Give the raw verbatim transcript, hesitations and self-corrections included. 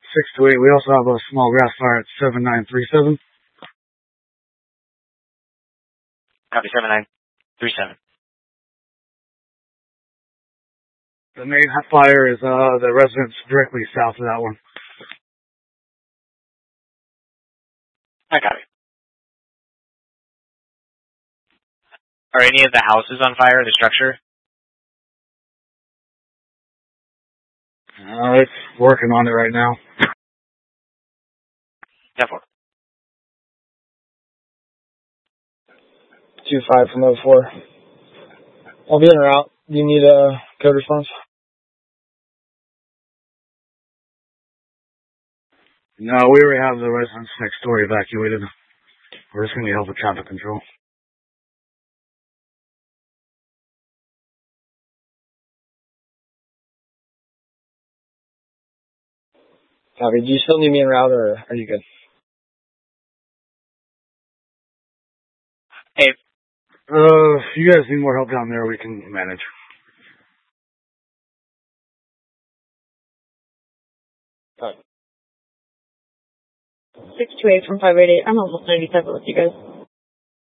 six two eight. We also have a small grass fire at seven nine three seven. Copy, seven nine three seven. The main fire is uh the residence directly south of that one. I got it. Are any of the houses on fire, the structure? Uh, it's working on it right now. ten four. two five from oh four. I'll be in route. Do you need a code response? No, we already have the residents next door evacuated. We're just going to help with traffic control. Copy. Do you still need me in route, or are you good? Hey. Uh, if you guys need more help down there, we can manage. six two eight from five eight eight. I'm almost ninety-seven with you guys.